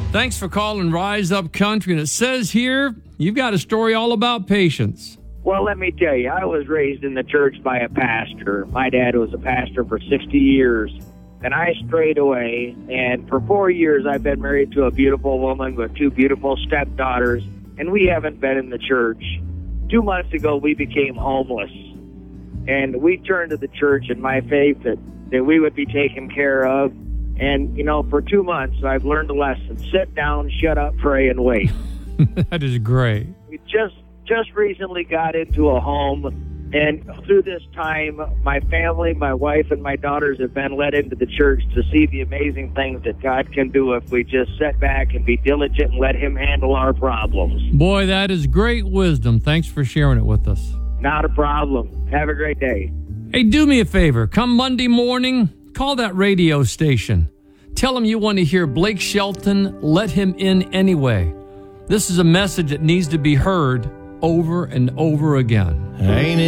Thanks for calling Rise Up Country. And it says here you've got a story all about patience. Well, let me tell you, I was raised in the church by a pastor. My dad was a pastor for 60 years, and I strayed away. And for 4 years, I've been married to a beautiful woman with 2 beautiful stepdaughters, and we haven't been in the church. 2 months ago, we became homeless, and we turned to the church in my faith that we would be taken care of. And, you know, for 2 months, I've learned a lesson. Sit down, shut up, pray, and wait. That is great. We just recently got into a home, and through this time, my family, my wife, and my daughters have been led into the church to see the amazing things that God can do if we just sit back and be diligent and let Him handle our problems. Boy, that is great wisdom. Thanks for sharing it with us. Not a problem. Have a great day. Hey, do me a favor. Come Monday morning, call that radio station. Tell them you want to hear Blake Shelton, Let Him In Anyway. This is a message that needs to be heard over and over again. Ain't it